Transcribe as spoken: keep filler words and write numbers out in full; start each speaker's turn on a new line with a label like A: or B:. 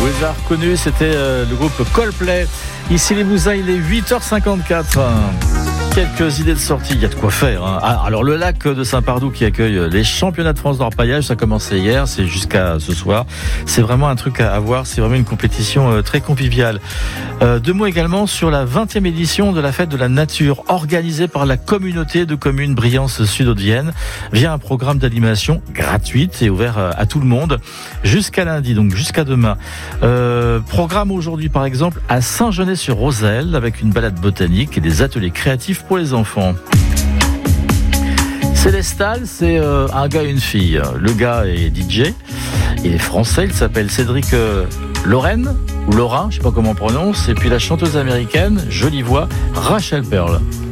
A: Vous les avez reconnus, c'était euh, le groupe Coldplay. Ici les Mousins, il est huit heures cinquante-quatre. Quelques idées de sortie, il y a de quoi faire. Hein. Ah, alors le lac de Saint-Pardoux qui accueille les championnats de France d'orpaillage, ça a commencé hier, c'est jusqu'à ce soir. C'est vraiment un truc à voir, c'est vraiment une compétition euh, très conviviale. Euh, deux mots également sur la vingtième édition de la fête de la nature, organisée par la communauté de communes Briances Sud-Haute-Vienne, via un programme d'animation gratuite et ouvert à tout le monde, jusqu'à lundi, donc jusqu'à demain. Euh, programme aujourd'hui par exemple à Saint-Genès-sur-Roselle, avec une balade botanique et des ateliers créatifs pour les enfants. Célestal, c'est euh, un gars et une fille. Le gars est D J, il est français, il s'appelle Cédric euh, Lorraine, ou Laura, je sais pas comment on prononce, et puis la chanteuse américaine, jolie voix, Rachel Pearl.